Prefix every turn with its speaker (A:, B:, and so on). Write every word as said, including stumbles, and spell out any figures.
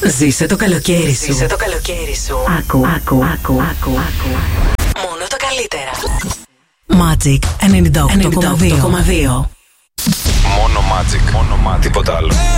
A: Ζήσε το καλοκαίρι σου.
B: Ζήσε το καλοκαίρι σου.
A: Άκου, άκου, άκου, άκου, άκου.
B: Μόνο τα καλύτερα.
A: Magic ενενήντα οκτώ κόμμα δύο.
C: Μόνο Magic, μόνο Magic, τίποτα άλλο.